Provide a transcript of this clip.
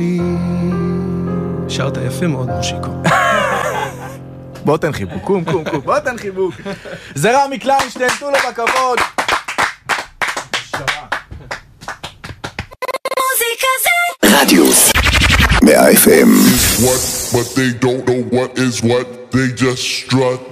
שרת יפה מאוד, מושיקו. בוא תן חיבוק, קום, בוא תן חיבוק. זה רמי קליינשטיין, תנו לו בכבוד. רדיוס 100 FM. What, but they don't know what is what. They just strut.